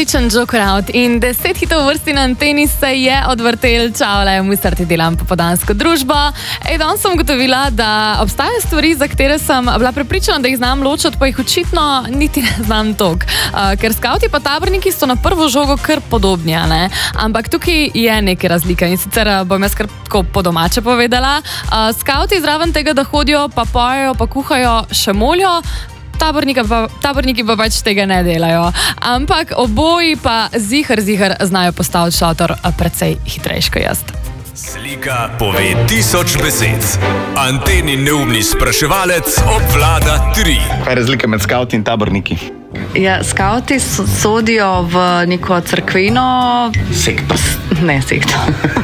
odličen joker-out in 10 hitov vrsti na anteni se je odvrtel. Čau, le, mister, ti delam popodansko družbo. Danes sem ugotovila, da obstajajo stvari, za katere sem bila prepričana, da jih znam ločiti, pa jih očitno niti ne znam toliko. Ker skavti pa taborniki so na prvo žogo kar podobni, ne? Ampak tukaj je neka razlika in sicer bom jaz kar po domače povedala. Skavti zraven tega, da hodijo, pa pojejo, pa kuhajo, še molijo, taborniki pa pač tega ne delajo. Ampak oboji pa zihar znajo postaviti šotor precej hitrejš kot jaz. Slika pove 1000 besed. Anteni neumni spraševalec obvlada 3. Kaj je razlika med skavti in taborniki? Ja, skavti sodijo v neko cerkveno... Sekto. Ne, sekto.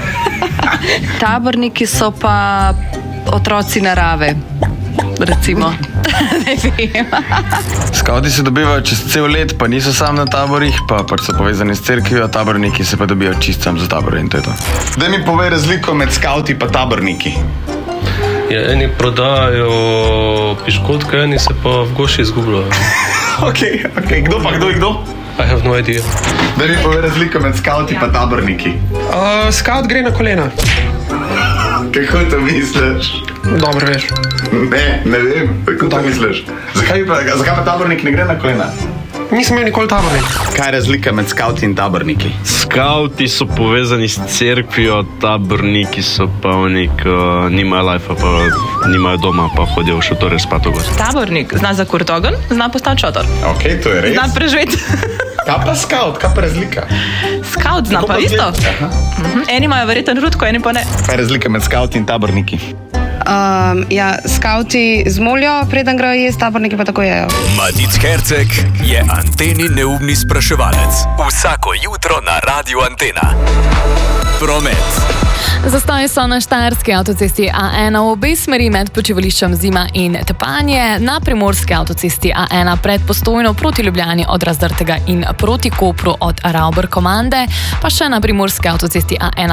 Taborniki so pa otroci narave, recimo. Ne vem. Skavti se dobivajo čez cel let, pa niso sam na taborih, pa pač so povezani s cerkvijo, taborniki se pa dobijo čist sam za tabor in to je to. Daj mi povej razliko med skavti pa taborniki. Ja, eni prodajajo piškotke, eni se pa v goši izgubljajo. Ok, kdo je kdo? I have no idea. Daj mi povej razliko med skavti pa taborniki. Skaut gre na kolena. Kako to misliš? Dobro veš. Ne vem, kako to misliš? Zakaj pa tabornik ne gre na kolena? Nisem imel nikoli tabornik. Kaj je razlika med skavti in taborniki? Skauti so povezani s cerkvijo, taborniki so pa oni, ki nimajo lajfa, pa nimajo doma, pa hodijo v šotore spat v gost. Tabornik zna zakuriti ogenj, zna postaviti šotor. Ok, to je res. Zna preživeti. Kaj pa skaut, kaj pa razlika? Skaut zna pa isto. Eni imajo verjetno rutko, eni pa ne. Kaj je razlika med skauti in taborniki? Ja, skauti zmolijo, preden grejo jesti, taborniki pa tako jejo. Matic Herceg je anteni neumni spraševalec. Vsako jutro na Radiu Antena. Promet. Zastoji so na štajerski avtocesti A1 v obe smeri med počivališčem Zima in Tepanje, na primorski avtocesti A1 pred Postojno proti Ljubljani od Razdrtega in proti Kopru od Ravber-Komande, pa še na primorski avtocesti A1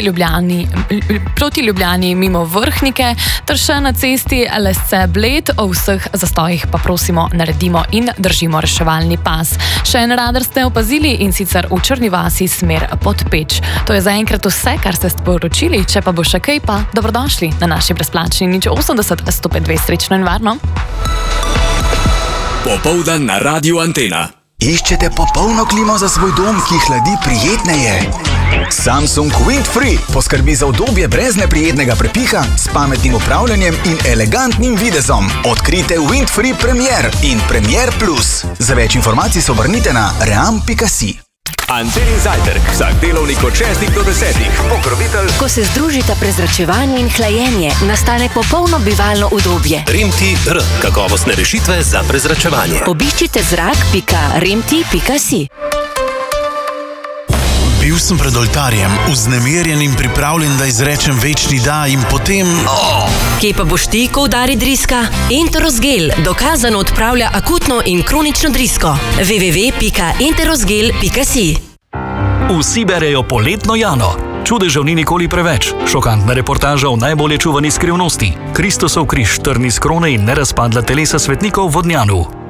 proti Ljubljani mimo Vrhnike, ter še na cesti Lesce-Bled. O vseh zastojih pa prosimo naredimo in držimo reševalni pas. Še en radar ste opazili in sicer v Črni vasi smer pod Peč. To je zaenkrat vse, kar ste sporočili, če pa bo še kaj, pa dobrodošli na naši brezplačni 080 152 srečno in varno. Popoldan na Radiu Antena. Iščete popolno klimo za svoj dom, ki hladi prijetneje? Samsung Windfree poskrbi za udobje brez neprijetnega prepiha, s pametnim upravljanjem in elegantnim videzom. Odkrite Windfree Premier in Premier Plus. Za več informacij se obrnite na ream.si. Antenin zajtrk, vsak delovnik od 6 do 10. Pokrovitelj. Ko se združita prezračevanje in hlajenje, nastane popolno bivalno udobje. Remti-R, kakovostne rešitve za prezračevanje. Obiščite zrak.remti.si. Bil sem pred oltarjem, vznemirjen in pripravljen, da izrečem večni da in potem... Kje pa boš ti, ko udari driska? Enterosgel dokazano odpravlja akutno in kronično drisko. www.enterosgel.si. Vsi berejo poletno Jano. Čudežev ni nikoli preveč. Šokantna reportaža o najbolje čuvani skrivnosti. Kristusov križ, trni s krone in nerazpadla telesa svetnikov v Vodnjanu.